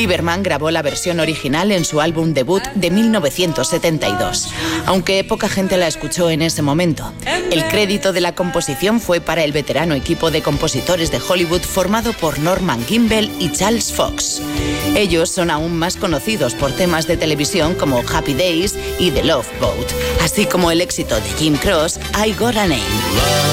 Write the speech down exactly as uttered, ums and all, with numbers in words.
Lieberman grabó la versión original en su álbum debut de mil novecientos setenta y dos, aunque poca gente la escuchó en ese momento. El crédito de la composición fue para el veterano equipo de compositores de Hollywood formado por Norman Gimbel y Charles Fox. Ellos son aún más conocidos por temas de televisión como Happy Days y The Love Boat, así como el éxito de Jim Croce, I Got a Name.